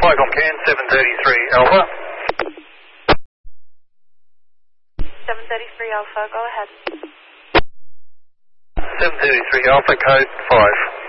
Flycom Can 733 Alpha. 733 Alpha, go ahead. 733 Alpha, code 5.